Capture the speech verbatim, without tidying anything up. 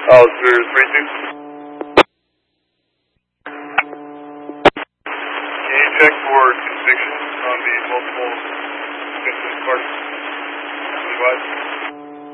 Officer three two. Can you check for convictions on the multiple offenses parties?